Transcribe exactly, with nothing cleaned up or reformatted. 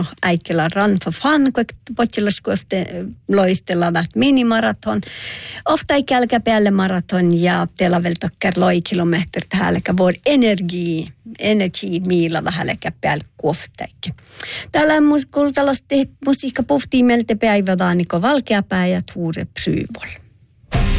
äikellä run for fun, kun potjeluskuofte loistella väht minimaraton. Ofta ei kälkä päälle maraton ja teillä vielä takkar loi kilometrit häälläkä vuor energi, energy miila vähälläkä päälle kuoftäikki. Täällä kultalasti musiikka puhtii meiltä päivädaaniko valkeapää ja tuure pryvol.